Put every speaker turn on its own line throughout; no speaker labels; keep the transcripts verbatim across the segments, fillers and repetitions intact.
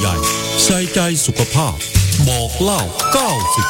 ใส่ใจสุขภาพบอกเล่าเก้าสิบ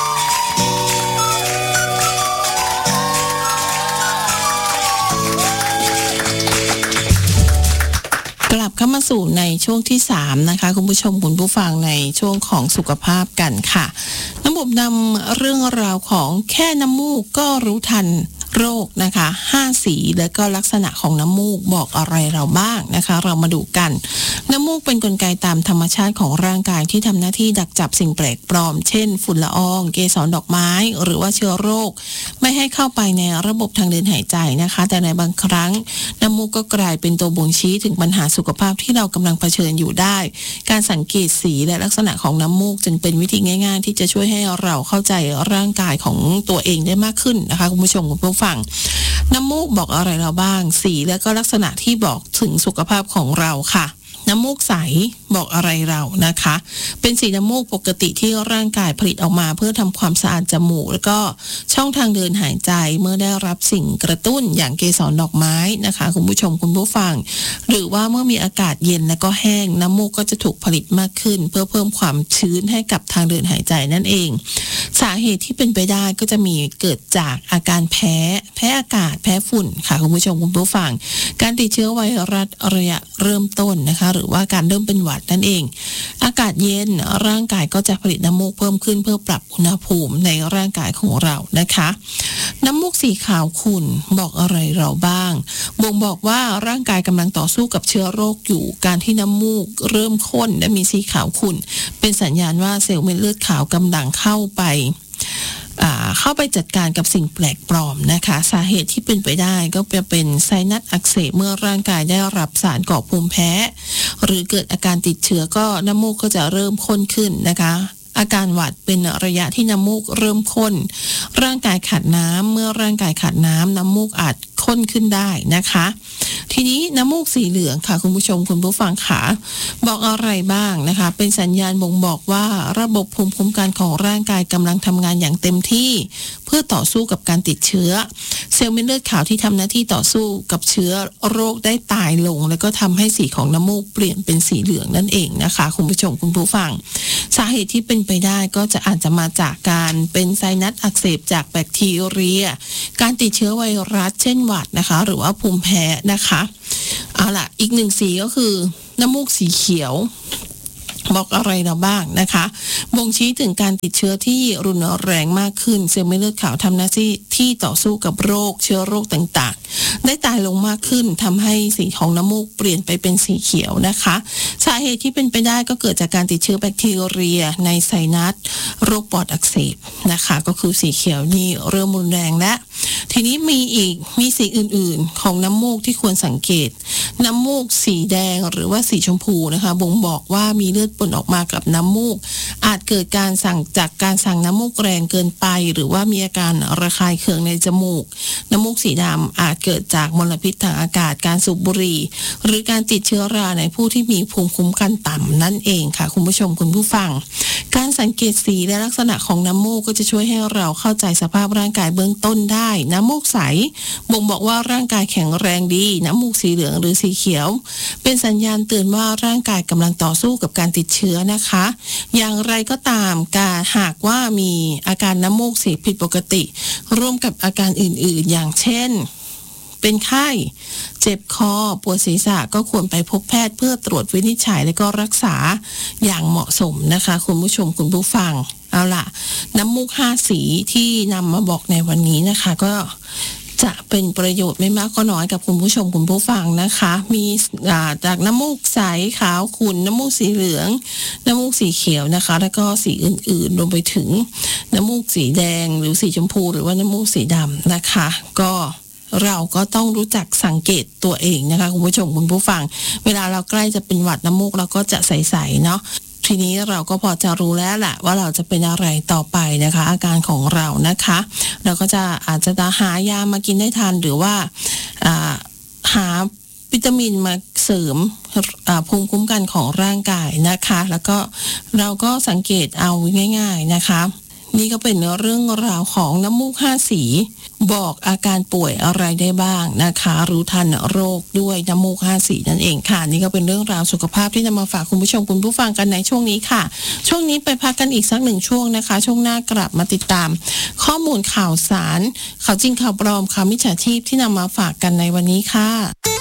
กลับเข้ามาสู่ในช่วงที่สามนะคะคุณผู้ชมคุณผู้ฟังในช่วงของสุขภาพกันค่ะน้ำบุบนำเรื่องราวของแค่น้ำมูกก็รู้ทันโรคนะคะห้าสีและก็ลักษณะของน้ำมูกบอกอะไรเราบ้างนะคะเรามาดูกันน้ำมูกเป็นกลไกตามธรรมชาติของร่างกายที่ทำหน้าที่ดักจับสิ่งแปลกปลอมเช่นฝุ่นละอองเกสรดอกไม้หรือว่าเชื้อโรคไม่ให้เข้าไปในระบบทางเดินหายใจนะคะแต่ในบางครั้งน้ำมูกก็กลายเป็นตัวบ่งชี้ถึงปัญหาสุขภาพที่เรากำลังเผชิญอยู่ได้การสังเกตสีและลักษณะของน้ำมูกจึงเป็นวิธีง่ายๆที่จะช่วยให้เราเข้าใจร่างกายของตัวเองได้มากขึ้นนะคะคุณผู้ชมคุณผู้ฟังน้ำมูกบอกอะไรเราบ้างสีและก็ลักษณะที่บอกถึงสุขภาพของเราค่ะน้ำมูกใสบอกอะไรเรานะคะเป็นสีน้ำมูกปกติที่ร่างกายผลิตออกมาเพื่อทำความสะอาดจมูกแล้วก็ช่องทางเดินหายใจเมื่อได้รับสิ่งกระตุ้นอย่างเกสรดอกไม้นะคะคุณผู้ชมคุณผู้ฟังหรือว่าเมื่อมีอากาศเย็นและก็แห้งน้ำมูกก็จะถูกผลิตมากขึ้นเพื่อเพิ่มความชื้นให้กับทางเดินหายใจนั่นเองสาเหตุที่เป็นไปได้ก็จะมีเกิดจากอาการแพ้แพ้อากาศแพ้ฝุ่นค่ะคุณผู้ชมคุณผู้ฟังการติดเชื้อไวรัสระยะเริ่มต้นนะคะหรือว่าการเริ่มเป็นหวัดนั่นเองอากาศเย็นร่างกายก็จะผลิตน้ำมูกเพิ่มขึ้นเพื่อปรับอุณหภูมิในร่างกายของเรานะคะน้ำมูกสีขาวขุ่นบอกอะไรเราบ้างบ่งบอกว่าร่างกายกำลังต่อสู้กับเชื้อโรคอยู่การที่น้ำมูกเริ่มข้นและมีสีขาวขุ่นเป็นสัญญาณว่าเซลล์เม็ดเลือดขาวกำลังเข้าไปเข้าไปจัดการกับสิ่งแปลกปลอมนะคะสาเหตุที่เป็นไปได้ก็จะเป็นไซนัสอักเสบเมื่อร่างกายได้รับสารก่อภูมิแพ้หรือเกิดอาการติดเชื้อก็น้ำมูกก็จะเริ่มข้นขึ้นนะคะอาการหวัดเป็นระยะที่น้ำมูกเริ่มข้นร่างกายขาดน้ำเมื่อร่างกายขาดน้ำน้ำมูกอาจข้นขึ้นได้นะคะทีนี้น้ำมูกสีเหลืองค่ะคุณผู้ชมคุณผู้ฟังค่ะบอกอะไรบ้างนะคะเป็นสัญญาณบ่งบอกว่าระบบภูมิคุ้มกันของร่างกายกำลังทำงานอย่างเต็มที่เพื่อต่อสู้กับการติดเชื้อเซลล์เม็ดเลือดขาวที่ทำหน้าที่ต่อสู้กับเชื้อโรคได้ตายลงแล้วก็ทำให้สีของน้ำมูกเปลี่ยนเป็นสีเหลืองนั่นเองนะคะคุณผู้ชมคุณผู้ฟังสาเหตุที่เป็นไปได้ก็จะอาจจะมาจากการเป็นไซนัสอักเสบจากแบคทีเรียการติดเชื้อไวรัสเช่นหวัดนะคะหรือว่าภูมิแพ้นะคะเอาล่ะอีกหนึ่งสีก็คือน้ำมูกสีเขียวบอกอะไรเราบ้างนะคะบ่งชี้ถึงการติดเชื้อที่รุนแรงมากขึ้นเซลล์เม็ดเลือดขาวทำหน้าที่ที่ต่อสู้กับโรคเชื้อโรคต่างๆได้ตายลงมากขึ้นทำให้สีของน้ำมูกเปลี่ยนไปเป็นสีเขียวนะคะสาเหตุที่เป็นไปได้ก็เกิดจากการติดเชื้อแบคทีเรียในไซนัสโรคปอดอักเสบนะคะก็คือสีเขียวนี่เริ่มรุนแรงและทีนี้มีอีกมีสีอื่นๆของน้ำมูกที่ควรสังเกตน้ำมูกสีแดงหรือว่าสีชมพูนะคะบ่งบอกว่ามีเลือดปนออกมากับน้ำมูกอาจเกิดการสั่งจากการสั่งน้ำมูกแรงเกินไปหรือว่ามีอาการระคายเคืองในจมูกน้ำมูกสีดำอาจเกิดจากมลพิษทางอากาศการสูบบุหรี่หรือการติดเชื้อราในผู้ที่มีภูมิคุ้มกันต่ำนั่นเองค่ะคุณผู้ชมคุณผู้ฟังการสังเกตสีและลักษณะของน้ำมูกก็จะช่วยให้เราเข้าใจสภาพร่างกายเบื้องต้นได้น้ำมูกใสบ่งบอกว่าร่างกายแข็งแรงดีน้ำมูกสีเหลืองหรือสีเขียวเป็นสัญญาณเตือนว่าร่างกายกำลังต่อสู้กับการติดเชื้อนะคะอย่างไรก็ตามการหากว่ามีอาการน้ำมูกสีผิดปกติร่วมกับอาการอื่นๆอย่างเช่นเป็นไข้เจ็บคอปวดศีรษะก็ควรไปพบแพทย์เพื่อตรวจวินิจฉัยและก็รักษาอย่างเหมาะสมนะคะคุณผู้ชมคุณผู้ฟังเอาล่ะน้ำมูกห้าสีที่นำมาบอกในวันนี้นะคะก็จะเป็นประโยชน์ไม่มากก็น้อยกับคุณผู้ชมคุณผู้ฟังนะคะมีจากน้ำมูกใสขาวขุ่นน้ำมูกสีเหลืองน้ำมูกสีเขียวนะคะแล้วก็สีอื่นๆรวมไปถึงน้ำมูกสีแดงหรือสีชมพูหรือว่าน้ำมูกสีดำนะคะก็เราก็ต้องรู้จักสังเกตตัวเองนะคะคุณผู้ชมคุณผู้ฟังเวลาเราใกล้จะเป็นหวัดน้ำมูกเราก็จะใสๆเนาะทีนี้เราก็พอจะรู้แล้วแหละว่าเราจะเป็นอะไรต่อไปนะคะอาการของเรานะคะเราก็จะอาจจะหายามากินได้ทันหรือว่าหาวิตามินมาเสริมภูมิคุ้มกันของร่างกายนะคะแล้วก็เราก็สังเกตเอาง่ายๆนะคะนี่ก็เป็นเรื่องราวของน้ำมูกห้าสีบอกอาการป่วยอะไรได้บ้างนะคะรู้ทันโรคด้วยน้ำมูกห้าสีนั่นเองค่ะนี่ก็เป็นเรื่องราวสุขภาพที่จะมาฝากคุณผู้ชมคุณผู้ฟังกันในช่วงนี้ค่ะช่วงนี้ไปพักกันอีกสักหนึ่งช่วงนะคะช่วงหน้ากลับมาติดตามข้อมูลข่าวสารข่าวจริงข่าวปลอมข่าวมิจฉาชีพที่นำมาฝากกันในวันนี้ค่ะ